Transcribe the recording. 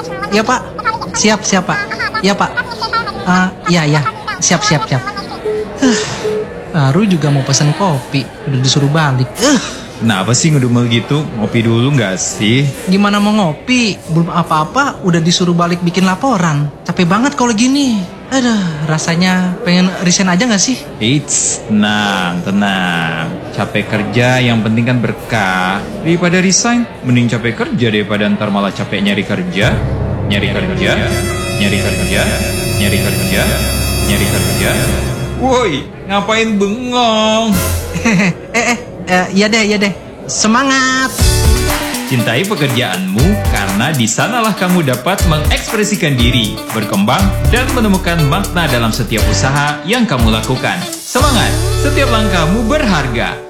Iya Pak. Siap Pak. Iya Pak. Iya. Siap. Baru juga mau pesan kopi, udah disuruh balik. Kenapa sih ngedumel gitu? Ngopi dulu nggak sih? Gimana mau ngopi? Belum apa-apa udah disuruh balik bikin laporan. Capek banget kalau gini. Aduh, rasanya pengen resign aja gak sih? Eits, tenang. Capek kerja yang penting kan berkah. Daripada resign, mending capek kerja daripada ntar malah capek nyari kerja. Woi, ngapain bengong? Iya deh. Semangat! Cintai pekerjaanmu karena di sanalah kamu dapat mengekspresikan diri, berkembang, dan menemukan makna dalam setiap usaha yang kamu lakukan. Semangat! Setiap langkahmu berharga.